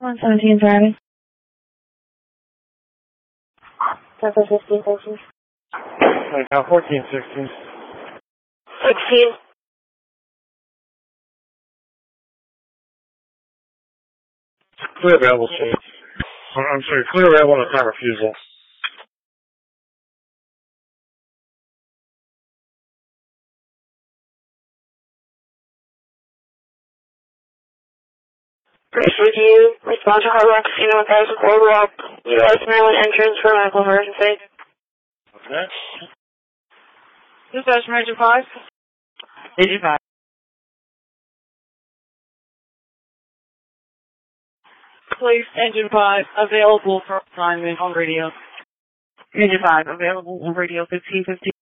117 driving. 15, 13. Now 14, 16. 16. Clear available, sir. I'm sorry, clear available on a time refusal. Grace with you. Respond to Hard Rock Casino 1000 Boardwalk. U.S. Maryland entrance for medical emergency. Okay. Dispatch Major 5. Major 5. Police Engine 5 available for assignment on radio. Major 5 available on radio 1550.